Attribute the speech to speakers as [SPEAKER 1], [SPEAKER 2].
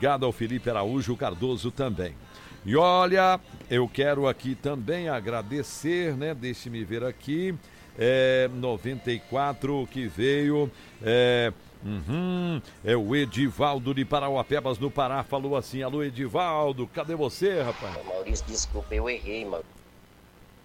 [SPEAKER 1] Obrigado ao Felipe Araújo Cardoso também. E olha, eu quero aqui também agradecer, né? Deixe-me ver aqui. 94 que veio. É o Edivaldo de Parauapebas, no Pará, falou assim: alô, Edivaldo, cadê você, rapaz?
[SPEAKER 2] Maurício, desculpa, eu errei, mano.